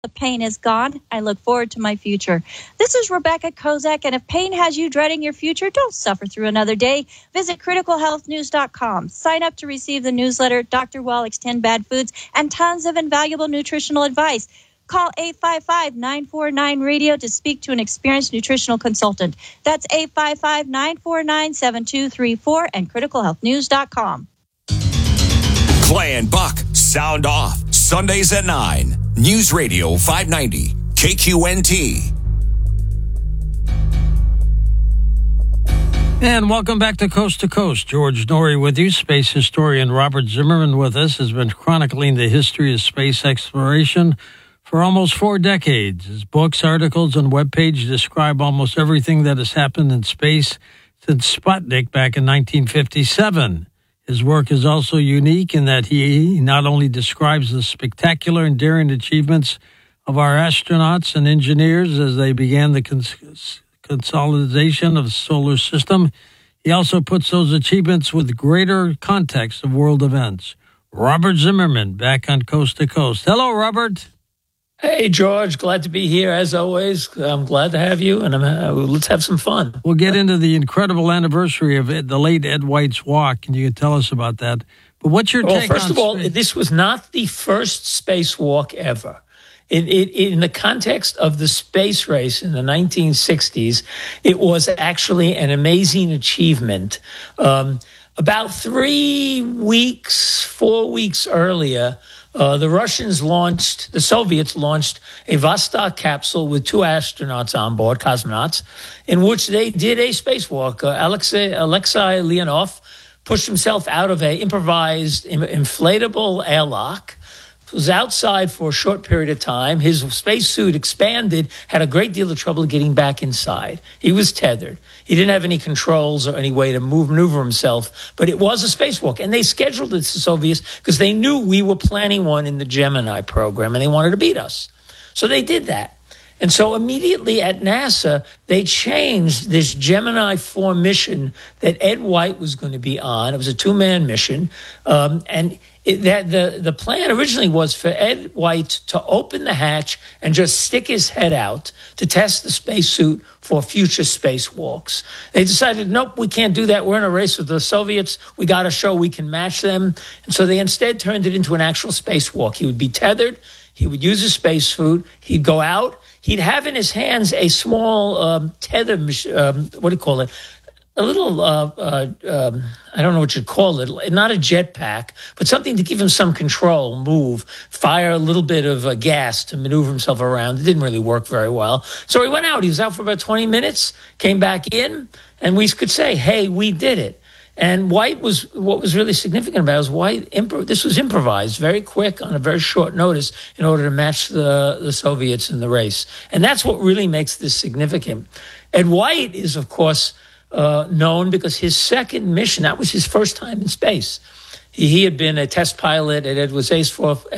The pain is gone. I look forward to my future. This is Rebecca Kozak, and if pain has you dreading your future, don't suffer through another day. Visit criticalhealthnews.com. Sign up to receive the newsletter, Dr. Wallach's 10 Bad Foods, and tons of invaluable nutritional advice. Call 855-949-RADIO to speak to an experienced nutritional consultant. That's 855-949-7234 and criticalhealthnews.com. Clay and Buck, sound off. Sundays at 9. News Radio 590. KQNT. And welcome back to Coast. George Noory with you. Space historian Robert Zimmerman with us has been chronicling the history of space exploration for almost 4 decades. His books, articles, and webpage describe almost everything that has happened in space since Sputnik back in 1957. His work is also unique in that he not only describes the spectacular and daring achievements of our astronauts and engineers as they began the consolidation of the solar system, he also puts those achievements with greater context of world events. Robert Zimmerman, back on Coast to Coast. Hello, Robert. Hey, George. Glad to be here, as always. I'm glad to have you, and let's have some fun. We'll get into the incredible anniversary of the late Ed White's walk, and you can tell us about that. But what's your take on space? First of all, this was not the first spacewalk ever. In the context of the space race in the 1960s, it was actually an amazing achievement. About 4 weeks earlier, the Soviets launched a Vostok capsule with 2 astronauts on board, cosmonauts, in which they did a spacewalk. Alexei Leonov pushed himself out of an improvised inflatable airlock. Was outside for a short period of time. His spacesuit expanded, had a great deal of trouble getting back inside. He was tethered. He didn't have any controls or any way to maneuver himself, but it was a spacewalk. And they scheduled it, the Soviets, because they knew we were planning one in the Gemini program, and they wanted to beat us. So they did that. And so immediately at NASA, they changed this Gemini 4 mission that Ed White was going to be on. It was a 2-man mission. The plan originally was for Ed White to open the hatch and just stick his head out to test the spacesuit for future spacewalks. They decided, nope, we can't do that. We're in a race with the Soviets. We got to show we can match them. And so they instead turned it into an actual spacewalk. He would be tethered. He would use his spacesuit. He'd go out. He'd have in his hands a small tether, what do you call it? A little, I don't know what you'd call it, not a jetpack, but something to give him some control, move, fire a little bit of gas to maneuver himself around. It didn't really work very well. So he went out. He was out for about 20 minutes, came back in, and we could say, hey, we did it. And what was really significant about it was this was improvised very quick on a very short notice in order to match the Soviets in the race. And that's what really makes this significant. Ed White is, of course, known because his second mission, that was his first time in space. He had been a test pilot at Edwards Air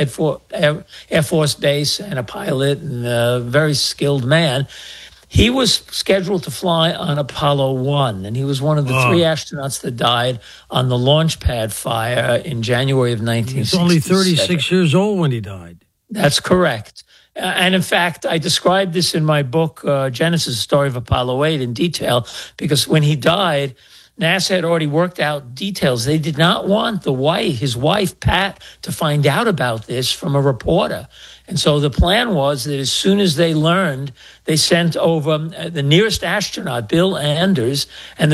Force Base and a pilot and a very skilled man. He was scheduled to fly on Apollo 1, and he was one of the 3 astronauts that died on the launch pad fire in January of 1967. He was only 36 years old when he died. That's correct. And in fact, I described this in my book, Genesis, Story of Apollo 8, in detail, because when he died, NASA had already worked out details. They did not want his wife, Pat, to find out about this from a reporter. And so the plan was that as soon as they learned, they sent over the nearest astronaut, Bill Anders, and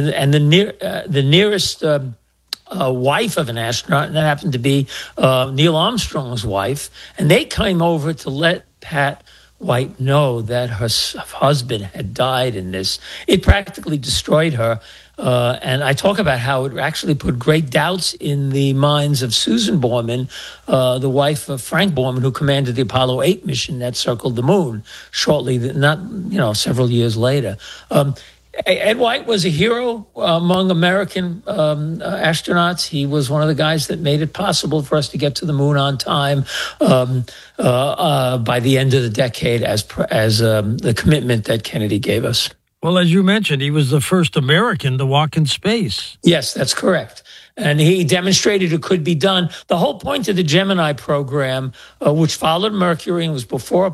the nearest wife of an astronaut, and that happened to be Neil Armstrong's wife. And they came over to let Pat White know that her husband had died in this. It practically destroyed her. And I talk about how it actually put great doubts in the minds of Susan Borman, the wife of Frank Borman, who commanded the Apollo 8 mission that circled the moon several years later. Ed White was a hero among American astronauts. He was one of the guys that made it possible for us to get to the moon on time by the end of the decade as the commitment that Kennedy gave us. Well, as you mentioned, he was the first American to walk in space. Yes, that's correct. And he demonstrated it could be done. The whole point of the Gemini program, which followed Mercury and was before